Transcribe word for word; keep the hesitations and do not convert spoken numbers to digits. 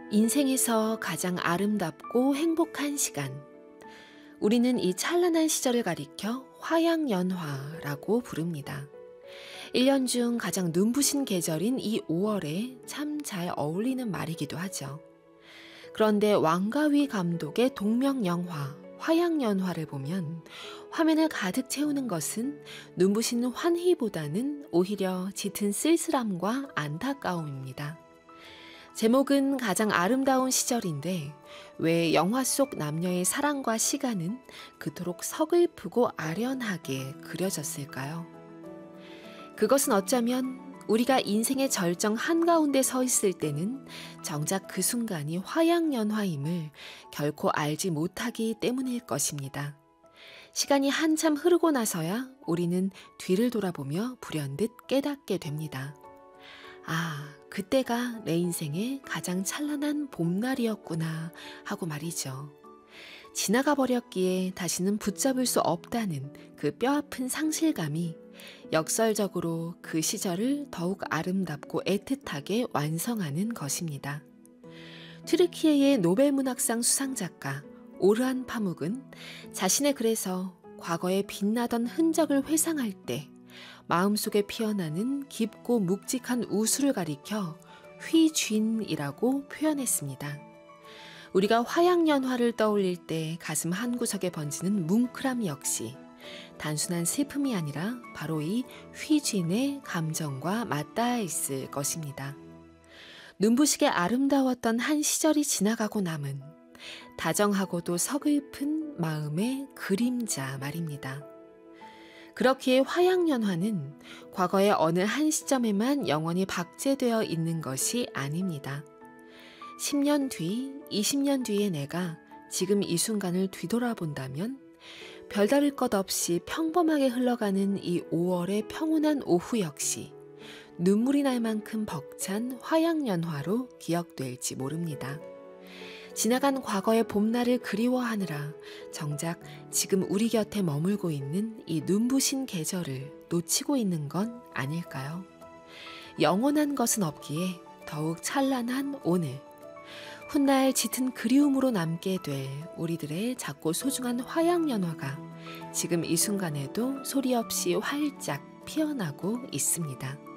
인생에서 가장 아름답고 행복한 시간. 우리는 이 찬란한 시절을 가리켜 화양연화라고 부릅니다. 일 년 중 가장 눈부신 계절인 이 오월에 참 잘 어울리는 말이기도 하죠. 그런데 왕가위 감독의 동명영화 화양연화를 보면 화면을 가득 채우는 것은 눈부신 환희보다는 오히려 짙은 쓸쓸함과 안타까움입니다. 제목은 가장 아름다운 시절인데 왜 영화 속 남녀의 사랑과 시간은 그토록 서글프고 아련하게 그려졌을까요? 그것은 어쩌면 우리가 인생의 절정 한가운데 서 있을 때는 정작 그 순간이 화양연화임을 결코 알지 못하기 때문일 것입니다. 시간이 한참 흐르고 나서야 우리는 뒤를 돌아보며 불현듯 깨닫게 됩니다. 아, 그때가 내 인생의 가장 찬란한 봄날이었구나 하고 말이죠. 지나가 버렸기에 다시는 붙잡을 수 없다는 그 뼈아픈 상실감이 역설적으로 그 시절을 더욱 아름답고 애틋하게 완성하는 것입니다. 튀르키예의 노벨문학상 수상작가 오르한 파묵은 자신의 글에서 과거에 빛나던 흔적을 회상할 때 마음속에 피어나는 깊고 묵직한 우수를 가리켜 휘쥔이라고 표현했습니다. 우리가 화양연화를 떠올릴 때 가슴 한구석에 번지는 뭉클함 역시 단순한 슬픔이 아니라 바로 이 휘쥔의 감정과 맞닿아 있을 것입니다. 눈부시게 아름다웠던 한 시절이 지나가고 남은 다정하고도 서글픈 마음의 그림자 말입니다. 그렇기에 화양연화는 과거의 어느 한 시점에만 영원히 박제되어 있는 것이 아닙니다. 십 년 뒤, 이십 년 뒤의 내가 지금 이 순간을 뒤돌아본다면 별다를 것 없이 평범하게 흘러가는 이 오월의 평온한 오후 역시 눈물이 날 만큼 벅찬 화양연화로 기억될지 모릅니다. 지나간 과거의 봄날을 그리워하느라 정작 지금 우리 곁에 머물고 있는 이 눈부신 계절을 놓치고 있는 건 아닐까요? 영원한 것은 없기에 더욱 찬란한 오늘. 훗날 짙은 그리움으로 남게 될 우리들의 작고 소중한 화양연화가 지금 이 순간에도 소리 없이 활짝 피어나고 있습니다.